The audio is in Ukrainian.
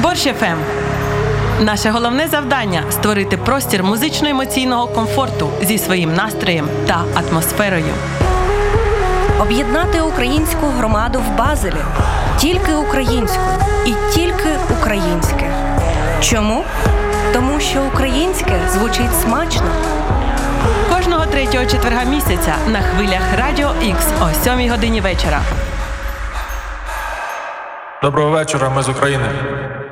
Борщ ФМ. Наше головне завдання – створити простір музично-емоційного комфорту зі своїм настроєм та атмосферою. Об'єднати українську громаду в Базелі. Тільки українську і тільки українське. Чому? Тому що українське звучить смачно. Кожного третього четверга місяця на хвилях Радіо X о 7 годині вечора. Доброго вечора, ми з України.